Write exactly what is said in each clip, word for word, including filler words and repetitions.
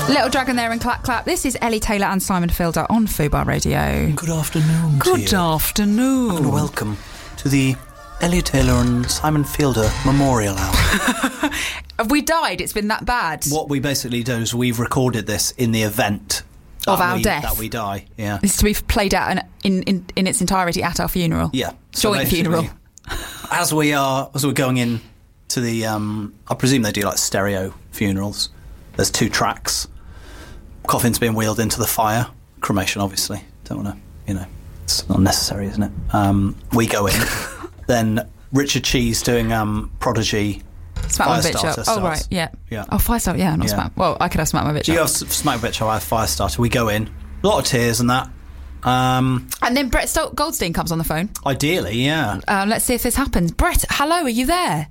Little Dragon there and Clap Clap. This is Ellie Taylor and Simon Fielder on Fubar Radio. Good afternoon. Good to you. afternoon. And welcome to the Ellie Taylor and Simon Fielder Memorial Hour. Have we died? It's been that bad. What we basically do is we've recorded this in the event of our we, death. That we die, yeah. This is to be played out in, in, in, in its entirety at our funeral. Yeah. So Joint funeral. As we are, as we're going in to the, um, I presume they do like stereo funerals. There's two tracks. Coffin's being wheeled into the fire. Cremation, obviously. Don't want to, you know, it's unnecessary, isn't it? Um, we go in. Then Richard Cheese doing um, Prodigy. Smack my bitch up. Oh, right, yeah. yeah. Oh, Firestarter, yeah, not yeah. Smack. Well, I could have Smack my bitch Do you up. have Smack my bitch up? I have Firestarter. We go in. A lot of tears and that. Um, and then Brett Stol- Goldstein comes on the phone. Ideally, yeah. Uh, let's see if this happens. Brett, hello, are you there?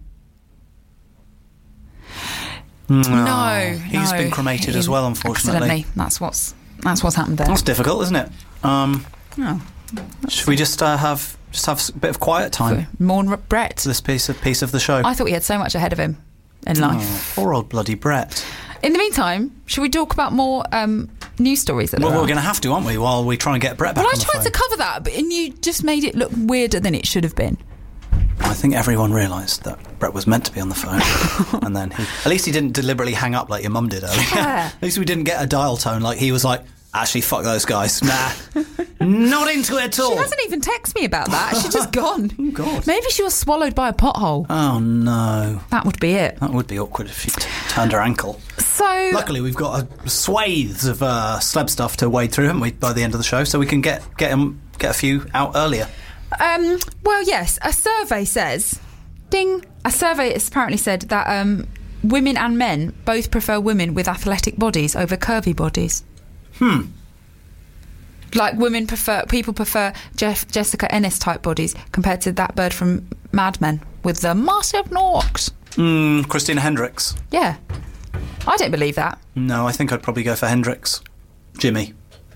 No, no he's no. been cremated he, as well, unfortunately. Accidentally. That's what's that's what's happened there. That's difficult, isn't it? Um, oh, should we just uh, have just have a bit of quiet time? Mourn Brett. This piece of piece of the show. I thought he had so much ahead of him in life. Oh, poor old bloody Brett. In the meantime, should we talk about more um, news stories? That well, are we're going to have to, aren't we? While we try and get Brett back. Well, on I the tried phone. to cover that, but and you just made it look weirder than it should have been. I think everyone realised that Brett was meant to be on the phone, and then he, at least he didn't deliberately hang up like your mum did earlier. Yeah. At least we didn't get a dial tone like he was like, actually, fuck those guys. Nah, not into it at all. She hasn't even texted me about that. She's just gone. Oh, God. Maybe she was swallowed by a pothole. Oh, no. That would be it. That would be awkward if she t- turned her ankle. So, luckily, we've got a swathes of uh, celeb stuff to wade through, haven't we, by the end of the show, so we can get get, 'em, get a few out earlier. Um, well, yes, a survey says... Ding! A survey has apparently said that um, women and men both prefer women with athletic bodies over curvy bodies. Hmm. Like women prefer, people prefer Jeff, Jessica Ennis type bodies compared to that bird from Mad Men with the massive norks. Hmm, Christina Hendricks. Yeah. I don't believe that. No, I think I'd probably go for Hendricks. Jimmy.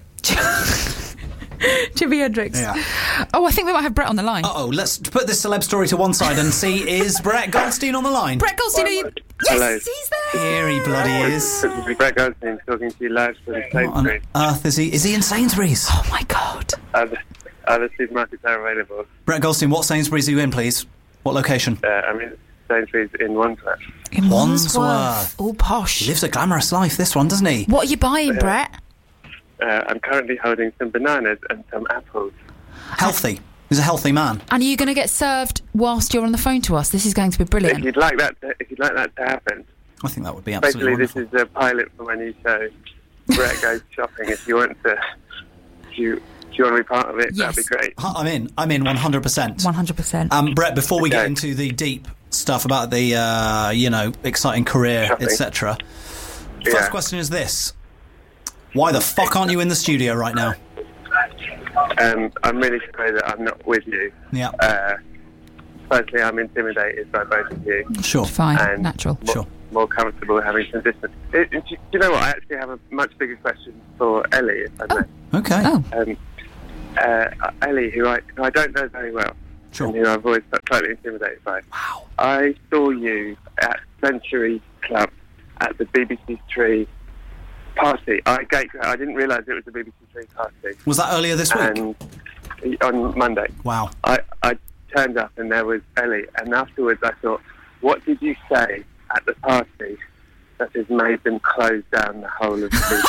Jimi Hendrix. Yeah. Oh, I think we might have Brett on the line. Uh-oh, let's put this celeb story to one side and see, is Brett Goldstein on the line? Brett Goldstein, are you... Hello. Yes, he's there! Here he bloody is. This is Brett Goldstein talking to you live from Sainsbury's. What on earth is he? Is he in Sainsbury's? Oh, my God. Other, other supermarkets are available. Brett Goldstein, what Sainsbury's are you in, please? What location? Uh, I'm in Sainsbury's in Wandsworth. In Wandsworth. Wandsworth. All posh. He lives a glamorous life, this one, doesn't he? What are you buying, Brett? Uh, I'm currently holding some bananas and some apples. Healthy. He's a healthy man. And are you going to get served whilst you're on the phone to us? This is going to be brilliant. If you'd like that, to, if you'd like that to happen, I think that would be absolutely basically wonderful. this is a pilot for my new show. Brett Goes Shopping. If you want to, if you, if you want to be part of it, Yes. that'd be great. I'm in. I'm in one hundred percent. one hundred percent. Um, Brett, before we get Okay. into the deep stuff about the, uh, you know, exciting career, Shopping. et cetera, Yeah. first question is this. Why the fuck aren't you in the studio right now? Um, I'm really sorry that I'm not with you. Yeah. Uh, firstly, I'm intimidated by both of you. Sure. Fine, and natural. More, Sure. more comfortable having some distance. It, it, do you know what? I actually have a much bigger question for Ellie, if I may. Okay. Oh, Um, uh, Ellie, who I, who I don't know very well, Sure. and who I've always felt slightly intimidated by. Wow. I saw you at Century Club at the B B C Three party. I gate. I didn't realise it was a B B C Three party. Was that earlier this week? And on Monday, Wow. I, I turned up and there was Ellie. And afterwards, I thought, what did you say at the party that has made them close down the whole of the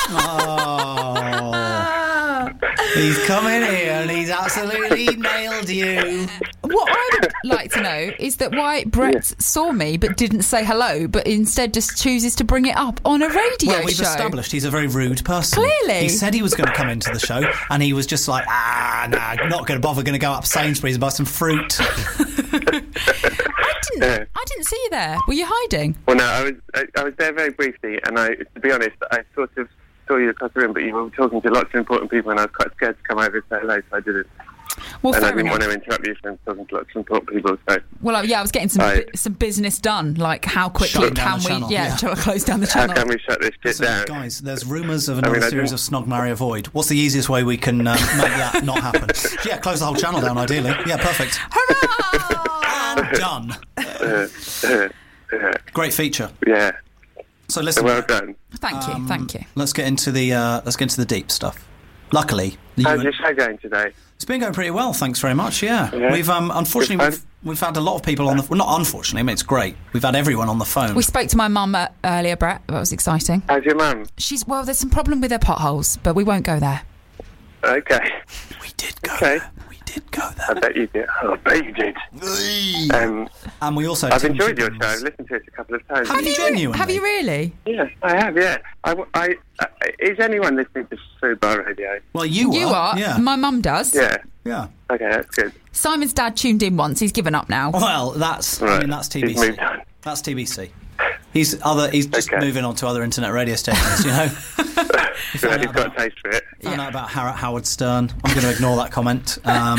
Oh. He's come in here and he's absolutely nailed you. what I would like to know is that why Brett Yeah. saw me but didn't say hello, but instead just chooses to bring it up on a radio Well, we've show. established he's a very rude person. Clearly. He said he was going to come into the show and he was just like, ah, nah, not going to bother, going to go up Sainsbury's and buy some fruit. I didn't. Yeah. I didn't see you there. Were you hiding? Well, no, I was I, I was there very briefly, and I, to be honest, I sort of saw you across the room, but you were talking to lots of important people, and I was quite scared to come over and say hello, so I didn't. Well, and I fair didn't enough. want to interrupt you from talking to lots of important people, so... Well, uh, yeah, I was getting some Right. bu- some business done. Like, how quickly Shutting down can the we? channel, Yeah, yeah. shall I close down the How channel? can we shut this shit So, down? guys, there's rumours of another mean, I series of didn't- Snog, Marry, Avoid. What's the easiest way we can uh, make that not happen? Yeah, close the whole channel down, ideally. Yeah, perfect. Hurrah! And done. Uh, uh, uh, Great feature. yeah. So listen, well done. Thank you, um, thank you. Let's get into the uh, let's get into the deep stuff. Luckily, you How's and- your show going today? it's been going pretty well. Thanks very much. Yeah, Yeah. we've um, unfortunately Good we've, we've had a lot of people on the. Well, not unfortunately. I mean, it's great. We've had everyone on the phone. We spoke to my mum uh, earlier, Brett. That was exciting. How's your mum? She's well. There's some problem with her potholes, but we won't go there. Okay. We did go Okay. there. We did go I there. bet you did. Oh, I bet you did. Um, And we also. I've Tim enjoyed your show. Gibbons. I've listened to it a couple of times. Have you re- genuinely? Have you really? Yeah, I have, yeah. I, I, uh, is anyone listening to Food Bar Radio? Well, you You are. are. Yeah. My mum does. Yeah. yeah. Okay, that's good. Simon's dad tuned in once. He's given up now. Well, that's. I Right. mean, that's T B He's C. moved on. That's T B C. He's other. He's just Okay. moving on to other internet radio stations. You know. He's found got out a taste for it. Found Yeah. out about Har- Howard Stern. I'm going to ignore that comment. Um,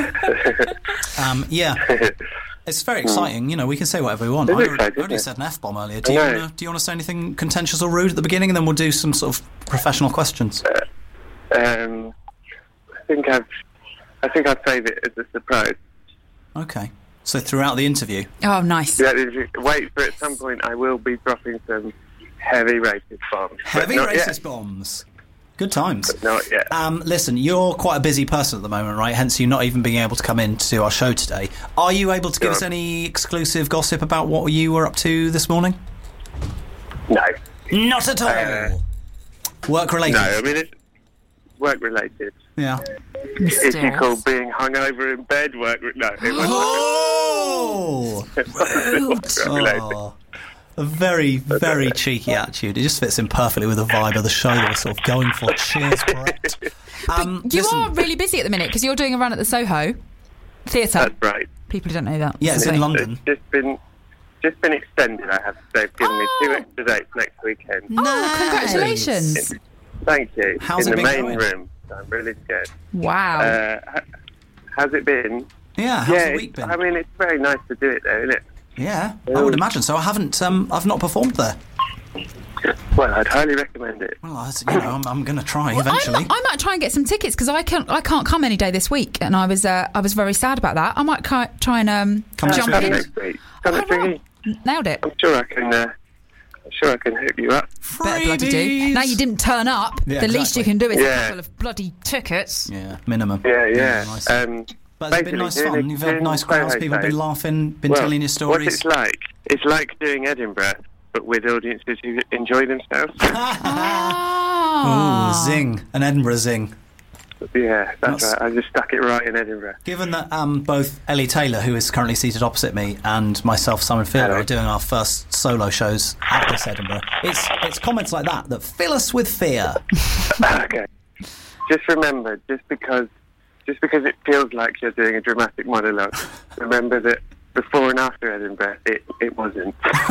um, yeah, it's very exciting. You know, we can say whatever we want. It I is already, exciting, I already isn't said an F bomb earlier. Do you I know. wanna, do you want to say anything contentious or rude at the beginning, and then we'll do some sort of professional questions? Um, I think I've, I think I'd save it as a surprise. Okay. So throughout the interview, Oh, nice. Yeah, wait for at some point I will be dropping some heavy racist bombs. but heavy not racist yet. bombs. Good times. Not yet. Um, listen, you're quite a busy person at the moment, right? Hence you not even being able to come in to do our show today. Are you able to give Sure. us any exclusive gossip about what you were up to this morning? No. Not at all. Uh, Work related. No, I mean, it's work related. Yeah. If you Mysterious. call being hungover in bed work, re- no, it wasn't. Oh! It wasn't work related. Oh. A very, very cheeky attitude. It just fits in perfectly with the vibe of the show that we're sort of going for. Cheers, Brett. Um, You listen, are really busy at the minute because you're doing a run at the Soho Theatre. That's right. People who don't know that. Yeah, it's in Okay. London. It's just been, just been extended. I have. They've given me two Oh. extra dates next weekend. Oh, Nice. congratulations. Thank you. How's in it the been main going? room. So I'm really scared. Wow. Uh, ha- how's it been? Yeah, how's yeah, the week it's- been? I mean, it's very nice to do it there, isn't it? Yeah, I would imagine so. I haven't, um, I've not performed there. Well, I'd highly recommend it. Well, I, you know, I'm, I'm going to try Well, I eventually. might, I might try and get some tickets because I can't. I can't come any day this week, and I was. Uh, I was very sad about that. I might ki- try and um, Come jump next Come in. next week. Come Oh, next week. wow. Nailed it. I'm sure I can. Uh, I'm sure I can hook you up. Better bloody do. Freebies. Now you didn't turn up. Yeah, the least exactly. you can do is Yeah. a couple of bloody tickets. Yeah, minimum. Yeah, yeah. nice. Um, But it's been basically, nice doing fun. a- You've had doing nice crowds. Soho People have been shows. laughing, been well, telling your What stories. it's like? It's like doing Edinburgh, but with audiences who enjoy themselves. Ah. Ooh, zing. An Edinburgh zing. Yeah, that's, That's- right. I just stuck it right in Edinburgh. Given that um, both Ellie Taylor, who is currently seated opposite me, and myself, Simon Fielder, Hello. are doing our first solo shows at this Edinburgh, it's it's comments like that that fill us with fear. Okay. Just remember, just because, just because it feels like you're doing a dramatic monologue, remember that before and after Edinburgh, it, it wasn't.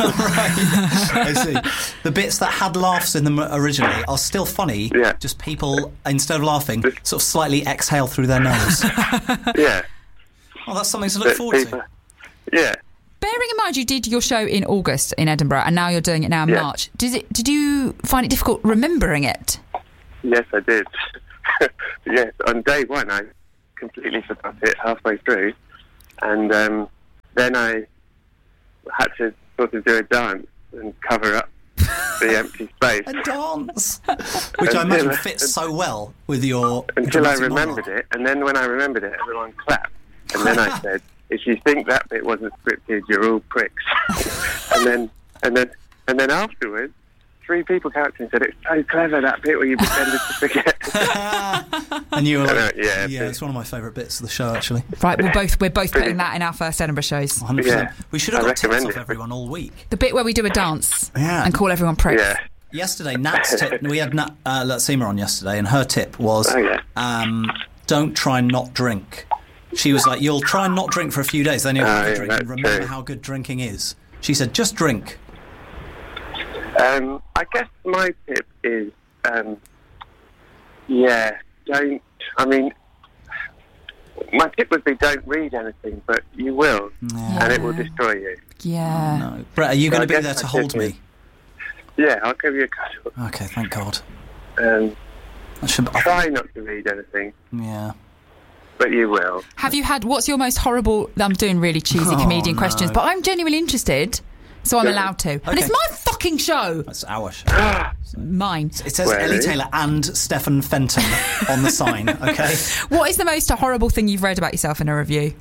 I see. The bits that had laughs in them originally are still funny. Yeah. Just people, instead of laughing, sort of slightly exhale through their nose. Yeah. Oh, that's something to look That forward people- to. Yeah. Bearing in mind you did your show in August in Edinburgh, and now you're doing it now in Yeah. March. Did it? Did you find it difficult remembering it? Yes, I did. Yes, on day one, I completely forgot it halfway through, and um, then I had to sort of do a dance and cover up the empty space A dance, which I imagine fits so well with your until I dramatic remembered monologue. it. And then when I remembered it, everyone clapped. And then I said, "If you think that bit wasn't scripted, you're all pricks." and then, and then, and then afterwards, three people came up to me and said, "It's so clever, that bit where you pretended to forget." And you were I know, like, yeah, yeah, but- it's one of my favourite bits of the show, actually. Right, we're both we're both putting that in our first Edinburgh shows. one hundred percent. Yeah, We should have I got tips recommend off it. everyone all week. The bit where we do a dance Yeah. and call everyone pricks. Yeah. Yesterday, Nat's tip, we had Nat uh, Latsima on yesterday, and her tip was Oh, yeah. um, don't try and not drink. She was like, you'll try and not drink for a few days, then you'll Oh, have to yeah, drink and that's remember true. how good drinking is. She said, just drink. Um, I guess my tip is, um, yeah, don't. I mean, my tip would be don't read anything, but you will, and it will destroy you. Yeah. No. Brett, are you So going I to be guess there my to hold tip me? is- Yeah, I'll give you a cuddle. Okay, thank God. Um, I should, I, try not to read anything, yeah. but you will. Have you had? What's your most horrible? I'm doing really cheesy Oh, comedian no. questions, but I'm genuinely interested. So I'm allowed to. And it's my fucking show. That's our show. Mine. It says Well, Ellie really? Taylor and Stefan Fenton on the sign, okay? What is the most horrible thing you've read about yourself in a review?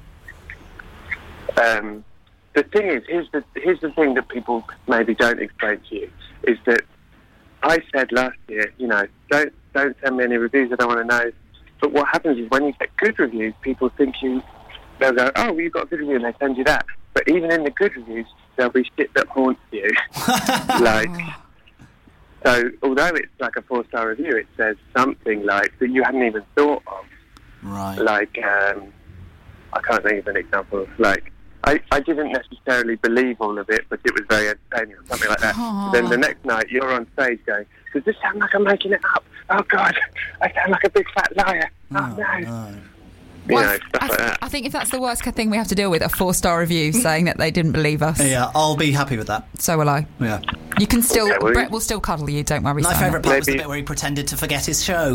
Um, the thing is, here's the here's the thing that people maybe don't explain to you is that I said last year, you know, don't don't send me any reviews. I don't want to know. But what happens is when you get good reviews, people think you. They'll go, oh, well, you've got a good review, and they send you that. But even in the good reviews, there'll be shit that haunts you. Like, so although it's like a four-star review, it says something like that you hadn't even thought of. Right. Like, um, I can't think of an example. Like, I, I didn't necessarily believe all of it, but it was very entertaining or something like that. Aww. Then the next night, you're on stage going, does this sound like I'm making it up? Oh, God, I sound like a big fat liar. Oh, Oh, no. no. You Well, know, I, stuff I, like that. I think if that's the worst thing we have to deal with, a four-star review saying that they didn't believe us, Yeah, I'll be happy with that. so will I. Yeah. You can still... Okay, well, Brett will still cuddle you, don't worry, My Simon. favourite part was the Maybe- bit where he pretended to forget his show.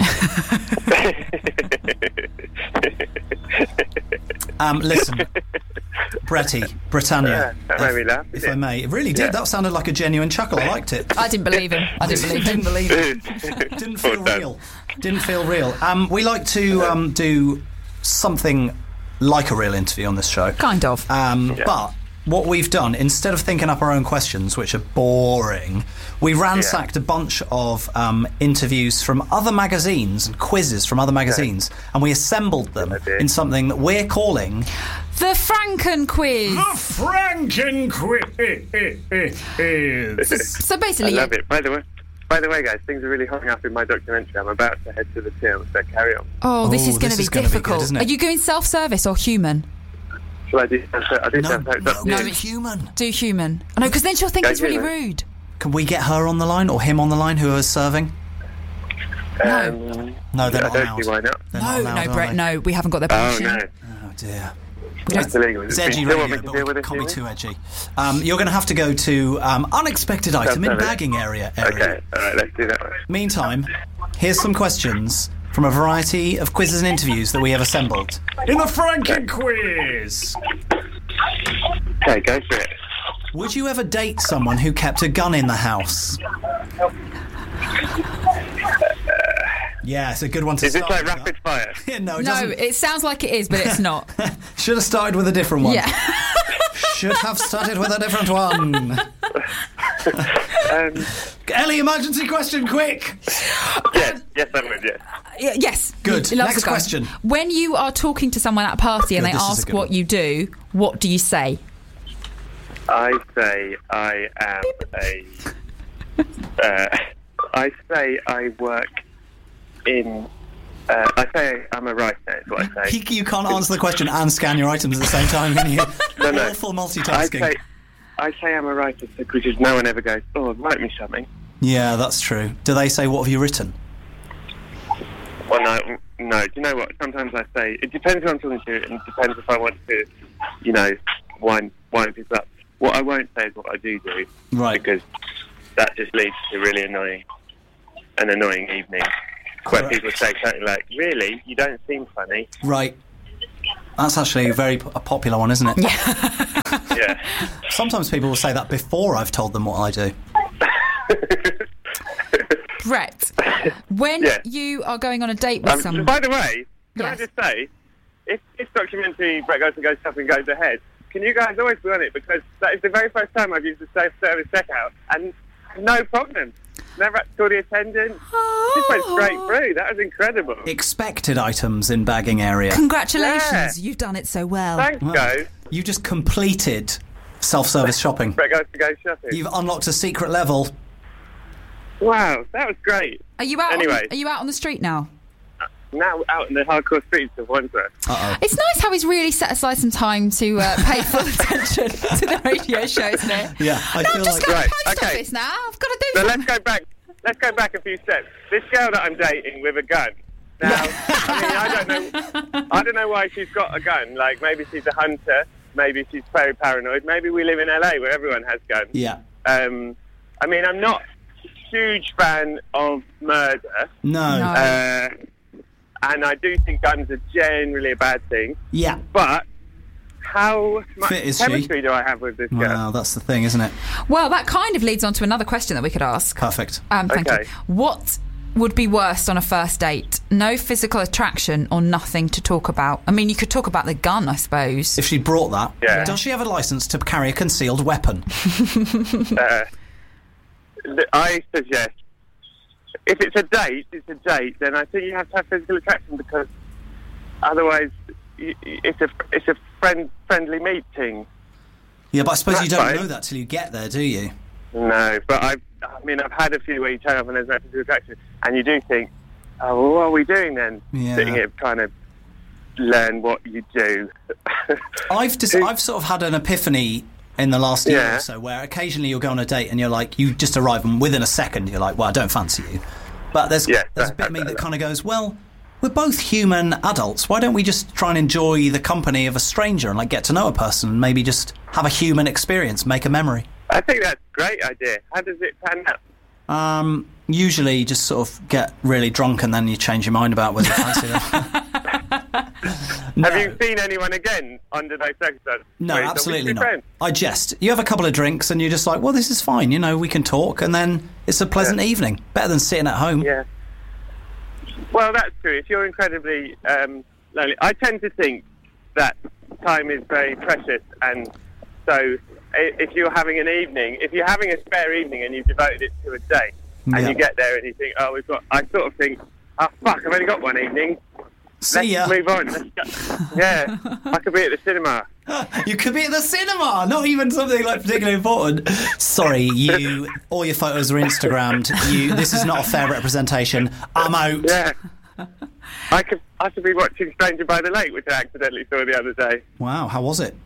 um, listen, Bretty, Britannia, Yeah, that made me laugh, if didn't I it? may. It really did. Yeah. That sounded like a genuine chuckle. I liked it. I didn't believe him. I didn't believe him. Didn't believe it. Didn't feel Well done. real. Didn't feel real. Um, we like to um, do something like a real interview on this show. Kind of. Um, Yeah. But what we've done, instead of thinking up our own questions, which are boring, we ransacked a bunch of um, interviews from other magazines and quizzes from other magazines, and we assembled them idea. in something that we're calling The Franken Quiz. Franken quiz. So I basically... love it. By the way, by the way, guys, things are really hotting up in my documentary. I'm about to head to the film, so carry on. Oh, this Oh, is going to this be is gonna be good, difficult. isn't it? Are you going self-service or human? Shall I do? I do no, sound like no, that. No, no, it's- human. Do human. I know, because then she'll think Go it's really human. rude. Can we get her on the line or him on the line who is serving? Um, No, they're I not don't allowed. see why not. They're No, not allowed, no, are Brett, they? no. We haven't got their Oh permission. no, Oh dear. that's illegal. It's Do you edgy still want me radio, to deal with but this? can't be do you? too edgy. Um, you're going to have to go to um, unexpected item in Self-service. bagging area. area. Okay, all right, let's do that one. Meantime, here's some questions from a variety of quizzes and interviews that we have assembled. In the Franken quiz. Okay, go for it. Would you ever date someone who kept a gun in the house? Yeah, it's a good one to Is this start like with, rapid fire? that. Yeah, no, it No, doesn't. it sounds like it is, but it's not. Should have started with a different one. Yeah. Should have started with a different one. Um, Ellie, emergency question, quick! yes, yes, I would. Yes. Y- yes. Good. He loves Next a gun. question. When you are talking to someone at a party and Good, they this is a ask good what one. you do, what do you say? I say I am a. Uh, I say I work in. Uh, I say I'm a writer. Is what I say. You, you can't answer the question and scan your items at the same time, can you? No, no. Awful I multitasking. say. I say I'm a writer because no one ever goes, "Oh, write me something." Yeah, that's true. Do they say, what have you written? Well, no, no. Do you know what? Sometimes I say it depends who I'm talking to, and it depends if I want to, you know, wind wind people up. What I won't say is what I do do, Right. because that just leads to really annoying, an annoying evening where Correct. people say something like, "Really, you don't seem funny." Right. That's actually a very p- a popular one, isn't it? Yeah. Sometimes people will say that before I've told them what I do. Brett, when Yeah. you are going on a date with Um, someone... by the way, can Yes. I just say, if this documentary Brett Goes and Goes Shopping goes ahead, can you guys always be on it? Because that is the very first time I've used the self-service checkout, and no problem. Never had to call the attendant. Just went straight through. That was incredible. Expected items in bagging area. Congratulations, Yeah. you've done it so well. Thanks, Wow. guys. You just completed self-service shopping. Brett Goes to Go Shopping. You've unlocked a secret level. Wow, that was great. Are you out? Anyway. On, are you out on the street now? Now out in the hardcore streets of Wandsworth. Uh-oh. It's nice how he's really set aside some time to uh, pay full attention to the radio show, isn't it? Yeah, I no, feel I'm just like... going Right, to post okay. office now. I've got to do So something. let's go back. Let's go back a few steps. This girl that I'm dating with a gun. Now, I mean, I don't know. I don't know why she's got a gun. Like maybe she's a hunter. Maybe she's very paranoid. Maybe we live in L A where everyone has guns. Yeah. Um, I mean, I'm not a huge fan of murder, No. No. uh, and I do think guns are generally a bad thing. Yeah. But how much Fit is she? chemistry do I have with this girl? Wow, that's the thing, isn't it? Well, that kind of leads on to another question that we could ask. Perfect. Um, thank Okay. you. What would be worst on a first date? No physical attraction or nothing to talk about? I mean, you could talk about the gun, I suppose. If she brought that, Yeah. does she have a licence to carry a concealed weapon? Uh, I suggest, if it's a date, it's a date, then I think you have to have physical attraction, because otherwise y- y- it's a it's a friend friendly meeting. Yeah, but I suppose you That's don't fine. know that till you get there, do you? No, but I've, I mean, I've had a few where you turn up and there's no physical attraction, and you do think, oh, well, what are we doing then? Yeah. Sitting here trying to learn what you do. I've dis- I've sort of had an epiphany in the last year Yeah. or so, where occasionally you'll go on a date and you're like, you just arrive and within a second you're like, well, I don't fancy you. But there's Yeah, there's a bit of me that kind of goes, well, we're both human adults. Why don't we just try and enjoy the company of a stranger and like get to know a person and maybe just have a human experience, make a memory? I think that's a great idea. How does it pan out? Um, usually you just sort of get really drunk and then you change your mind about whether you fancy them. No. Have you seen anyone again under those circumstances? No, Where you thought, absolutely "We should be not. friends"? I jest. You have a couple of drinks and you're just like, well, this is fine. You know, we can talk, and then it's a pleasant Yeah. evening. Better than sitting at home. Yeah. Well, that's true. If you're incredibly um, lonely, I tend to think that time is very precious, and so i- if you're having an evening, if you're having a spare evening and you've devoted it to a date, and Yeah. you get there and you think, oh, we've got, I sort of think, oh fuck, I've only got one evening. See Let's ya. move on. Let's go. Yeah, I could be at the cinema. You could be at the cinema, not even something like particularly important. Sorry, you. All your photos are Instagrammed. You. This is not a fair representation. I'm out. Yeah. I could, I could be watching Stranger by the Lake, which I accidentally saw the other day. Wow, how was it?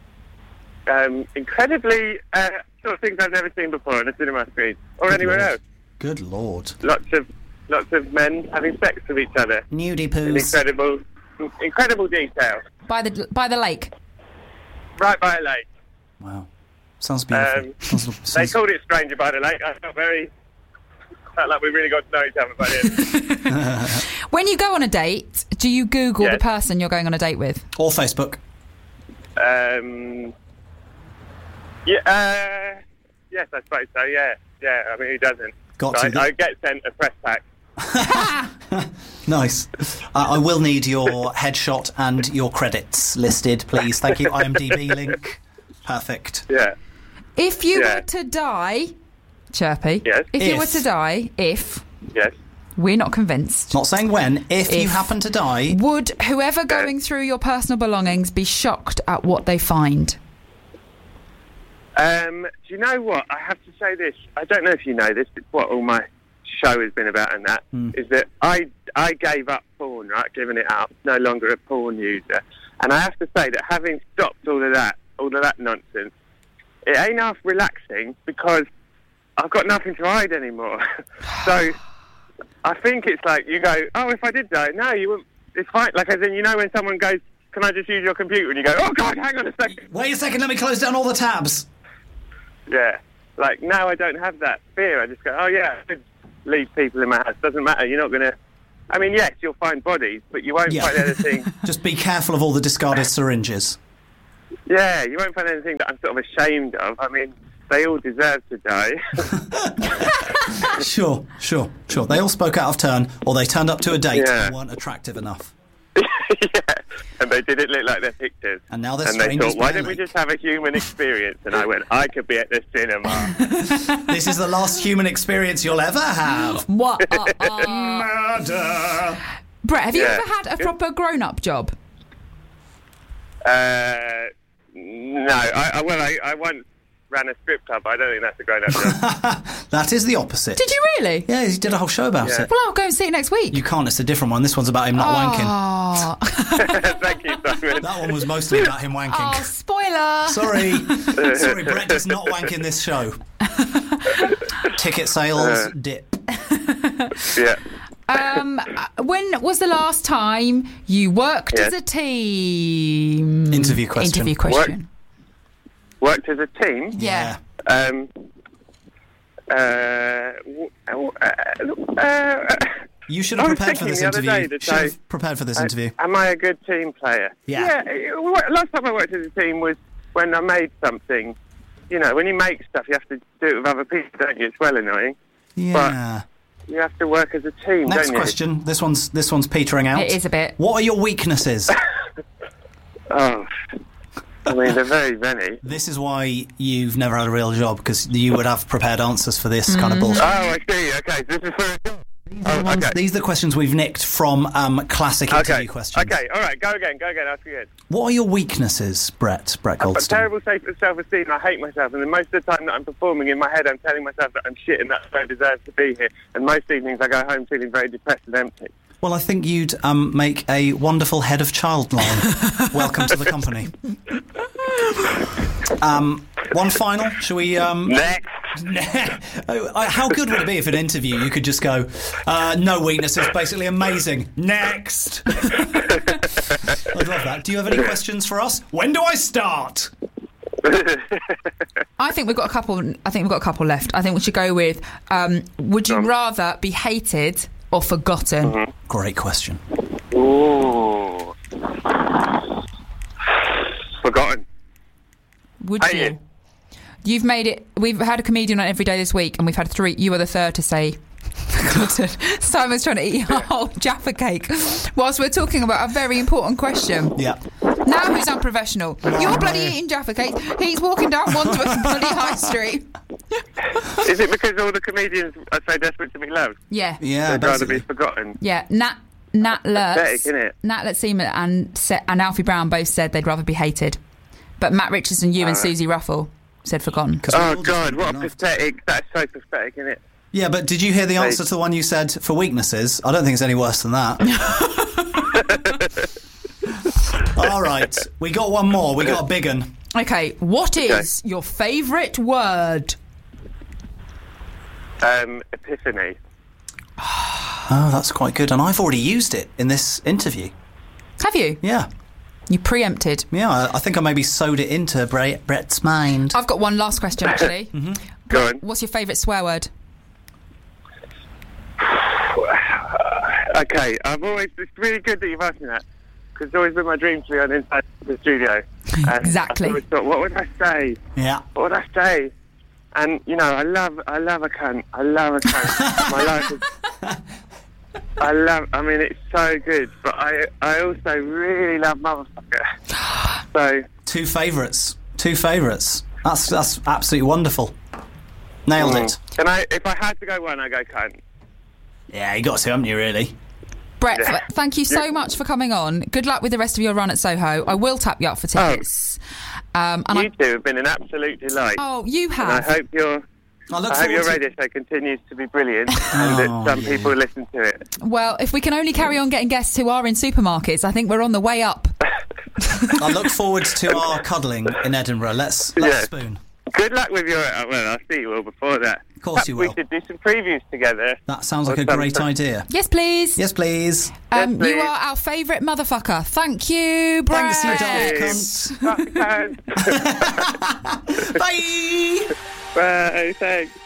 Um, incredibly, uh, sort of things I've never seen before on a cinema screen or Good anywhere Lord. else. Good Lord. Lots of, lots of men having sex with each other. Nudie In poos. incredible, incredible detail. By the by the lake. Right by a lake. Wow, sounds beautiful. Um, sounds, They sounds, called it Stranger by the Lake. I felt very, felt like we really got to know each other by the end. When you go on a date, do you Google Yes. the person you're going on a date with? or Facebook. Um, yeah, uh, yes, I suppose so. Yeah, yeah. I mean, who doesn't? Got So to. I, I get sent a press pack. Nice. Uh, I will need your headshot and your credits listed, please. Thank you. IMDb link. Perfect. Yeah. If you Yeah. were to die, Chirpy. Yes. If, you If. were to die, if Yes. we're not convinced, Not saying when. If, you If. happen to die, would whoever going through your personal belongings be shocked at what they find? Um, do you know what? I have to say this. I don't know if you know this. It's what all my show has been about, and that is that I I gave up porn, right? Given it up. No longer a porn user. And I have to say that having stopped all of that, all of that nonsense, it ain't half relaxing because I've got nothing to hide anymore. So I think it's like you go, oh, if I did die, no, you wouldn't. It's fine. Like as in, you know, when someone goes, can I just use your computer? And you go, oh God, hang on a second. wait a second, let me close down all the tabs. Yeah. Like, now I don't have that fear. I just go, oh, yeah, I could leave people in my house. Doesn't matter. You're not going to... I mean, yes, you'll find bodies, but you won't Yeah. find anything... Just be careful of all the discarded syringes. yeah, you won't find anything that I'm sort of ashamed of. I mean, they all deserve to die. Sure, sure, sure. They all spoke out of turn, or they turned up to a date Yeah. and weren't attractive enough. yeah. And they didn't look like their pictures. And now they're And they strangers thought, why by a don't we lake." just have a human experience? And I went, I could be at the cinema. This is the last human experience you'll ever have. What? Uh, uh. Murder. Brett, have you Yeah. ever had a proper grown-up job? uh, no. I, I, well, I, I once ran a strip club. I don't think that's a grown-up job. That is the opposite. Did you really? Yeah, he did a whole show about Yeah. it. Well, I'll go and see it next week. You can't, it's a different one. This one's about him not wanking. Oh, Thank you, Simon. That one was mostly about him wanking. oh spoiler. Sorry. Sorry, Brett does not wank in this show. Ticket sales dip. Yeah. Um, when was the last time you worked Yes. as a team? Interview question. Interview question. Worked as a team. Yeah. Um, uh, w- uh, uh, You should have I was prepared for thinking this the other interview. day that Should I- have prepared for this Uh, interview. Am I a good team player? Yeah. Yeah. it- what- Last time I worked as a team was when I made something. You know, when you make stuff, you have to do it with other people, don't you? It's well annoying. Yeah. You have to work as a team, Next don't you? question. This one's this one's petering out. It is a bit. What are your weaknesses? Oh, I mean, they're very many. This is why you've never had a real job, because you would have prepared answers for this kind of bullshit. Oh, I see. Okay, so this is for a job. These are, Oh, the ones- okay. these are the questions we've nicked from um, classic interview Okay. questions. Okay. All right. Go again. Go again. Ask again. What are your weaknesses, Brett? Brett I've got Goldstein. terrible self- self-esteem. I hate myself, and then most of the time that I'm performing in my head, I'm telling myself that I'm shit and that I don't deserve to be here. And most evenings, I go home feeling very depressed and empty. Well, I think you'd um, make a wonderful head of Childline. Welcome to the company. Um, one final. Shall we? Um, Next. Oh, uh, how good would it be if in an interview you could just go, uh, no weaknesses, basically amazing. Next. I'd love that. Do you have any questions for us? When do I start? I think we've got a couple. I think we've got a couple left. I think we should go with. Um, would you Um. rather be hated or forgotten? Mm-hmm. Great question. Ooh. Forgotten. Would Hated. you? You've made it. We've had a comedian on every day this week, and we've had three. You are the third to say forgotten. Simon's trying to eat a whole Jaffa cake whilst we're talking about a very important question. Yeah. Now who's unprofessional? You're bloody eating Jaffa cakes. He's walking down Wandsworth bloody High Street. Is it because all the comedians are so desperate to be loved? Yeah. Yeah, They'd rather be basically. forgotten. Yeah. Nat Nat Lutz, Pathetic, innit? Nat Lutz Seaman and Se- and Alfie Brown both said they'd rather be hated, but Matt Richardson, you and Alright. Susie Ruffle said forgotten. 'Cause we all Oh, just God, what a wouldn't be pathetic... That's so pathetic, isn't it? Yeah, but did you hear the answer Hey. to the one you said for weaknesses? I don't think it's any worse than that. All right, we got one more. We got a big one. Okay, what is your favourite word? Um, epiphany. Oh, that's quite good. And I've already used it in this interview. Have you? Yeah. You preempted. Yeah, I, I think I maybe sewed it into Brett, Brett's mind. I've got one last question, actually. Go on. What's your favourite swear word? Okay, I've always... It's really good that you've asked me that, because it's always been my dream to be on Inside the Studio. And Exactly. I always thought, what would I say? Yeah. What would I say? And, you know, I love I love a cunt. I love a cunt. My life is... I love... I mean, it's so good, but I I also really love motherfucker. So... Two favourites. Two favourites. That's that's absolutely wonderful. Nailed it. And I, if I had to go one, I'd go cunt. Yeah, you got to, haven't you, really? Brett, Yeah. th- thank you so much for coming on. Good luck with the rest of your run at Soho. I will tap you up for tickets. Um, and You I, two have been an absolute delight. oh, you and I have. hope your I look I hope forward your to... radio show continues to be brilliant and Oh, that some yeah. people listen to it. Well, if we can only carry on getting guests who are in supermarkets, I think we're on the way up. I look forward to our cuddling in Edinburgh. Let's, let's Yeah. spoon. Good luck with your... uh, Well, I'll see you all before that. Of course Perhaps you we will. should do some previews together. That sounds like Or a great something. idea. Yes, please. Yes, please. Um, Yes, you please. are our favourite motherfucker. Thank you, Brett. Thanks, you daft Yes. cunts. Fuck, cunt. Bye! Bye, thanks.